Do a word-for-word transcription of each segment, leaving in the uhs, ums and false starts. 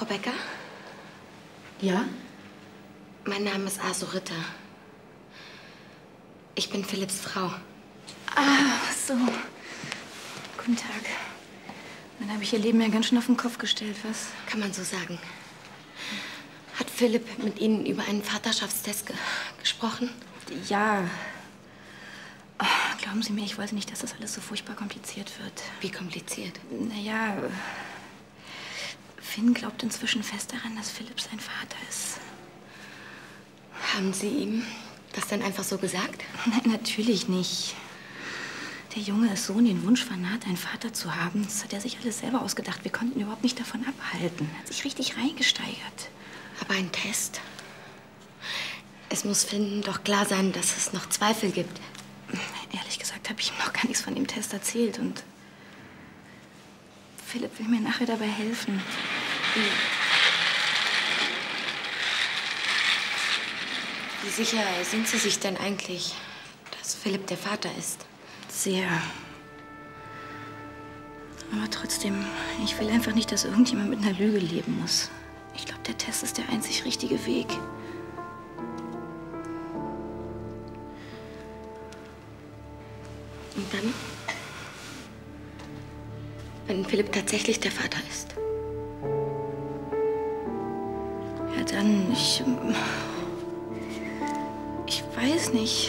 Frau Becker? Ja? Mein Name ist Aso Ritter. Ich bin Philipps Frau. Ah, so. Guten Tag. Dann habe ich Ihr Leben ja ganz schön auf den Kopf gestellt, was? Kann man so sagen. Hat Philipp mit Ihnen über einen Vaterschaftstest ge gesprochen? Ja. Oh, glauben Sie mir, ich wollte nicht, dass das alles so furchtbar kompliziert wird. Wie kompliziert? Naja, Finn glaubt inzwischen fest daran, dass Philipp sein Vater ist. Haben Sie ihm das dann einfach so gesagt? Nein, natürlich nicht. Der Junge ist so in den Wunsch vernarrt, einen Vater zu haben. Das hat er sich alles selber ausgedacht. Wir konnten ihn überhaupt nicht davon abhalten. Er hat sich richtig reingesteigert. Aber ein Test? Es muss Finn doch klar sein, dass es noch Zweifel gibt. Ehrlich gesagt habe ich ihm noch gar nichts von dem Test erzählt. Und Philipp will mir nachher dabei helfen. Wie, Wie sicher sind Sie sich denn eigentlich, dass Philipp der Vater ist? Sehr. Aber trotzdem, ich will einfach nicht, dass irgendjemand mit einer Lüge leben muss. Ich glaube, der Test ist der einzig richtige Weg. Und dann? Wenn Philipp tatsächlich der Vater ist? Ja, dann, ich... Ich weiß nicht.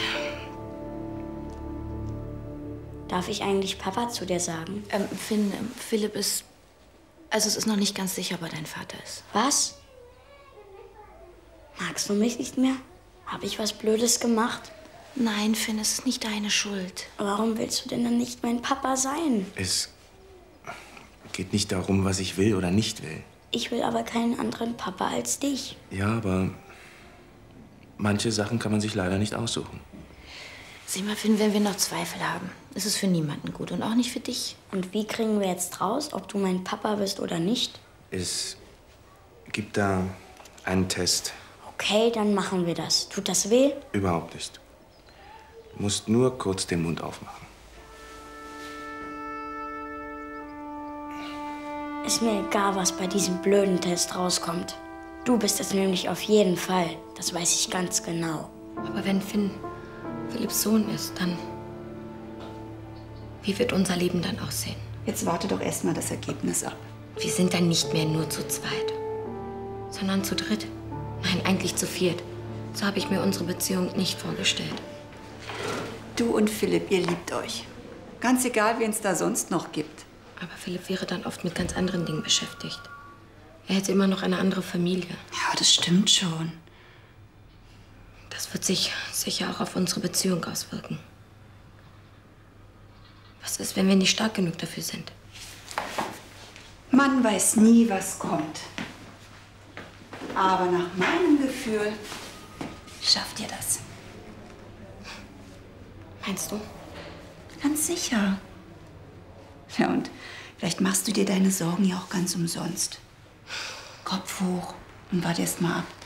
Darf ich eigentlich Papa zu dir sagen? Ähm, Finn, ähm, Philipp ist... Also es ist noch nicht ganz sicher, ob er dein Vater ist. Was? Magst du mich nicht mehr? Habe ich was Blödes gemacht? Nein, Finn, es ist nicht deine Schuld. Warum willst du denn dann nicht mein Papa sein? Es geht nicht darum, was ich will oder nicht will. Ich will aber keinen anderen Papa als dich. Ja, aber manche Sachen kann man sich leider nicht aussuchen. Sieh mal, Finn, wenn wir noch Zweifel haben, ist es für niemanden gut und auch nicht für dich. Und wie kriegen wir jetzt raus, ob du mein Papa bist oder nicht? Es gibt da einen Test. Okay, dann machen wir das. Tut das weh? Überhaupt nicht. Du musst nur kurz den Mund aufmachen. Ist mir egal, was bei diesem blöden Test rauskommt. Du bist es nämlich auf jeden Fall. Das weiß ich ganz genau. Aber wenn Finn Philipps Sohn ist, dann... Wie wird unser Leben dann aussehen? Jetzt warte doch erst mal das Ergebnis ab. Wir sind dann nicht mehr nur zu zweit, sondern zu dritt. Nein, eigentlich zu viert. So habe ich mir unsere Beziehung nicht vorgestellt. Du und Philipp, ihr liebt euch. Ganz egal, wen es da sonst noch gibt. Aber Philipp wäre dann oft mit ganz anderen Dingen beschäftigt. Er hätte immer noch eine andere Familie. Ja, das stimmt schon. Das wird sich sicher auch auf unsere Beziehung auswirken. Was ist, wenn wir nicht stark genug dafür sind? Man weiß nie, was kommt. Aber nach meinem Gefühl schafft ihr das. Meinst du? Ganz sicher. Ja, und vielleicht machst du dir deine Sorgen ja auch ganz umsonst. Kopf hoch und warte erst mal ab.